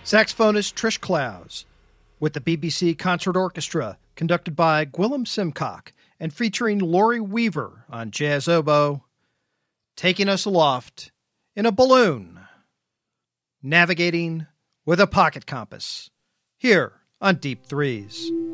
Saxophonist Trish Clowes, with the BBC Concert Orchestra, conducted by Gwilym Simcock, and featuring Laurie Weaver on jazz oboe, taking us aloft in a balloon, navigating with a pocket compass, here on Deep Threes.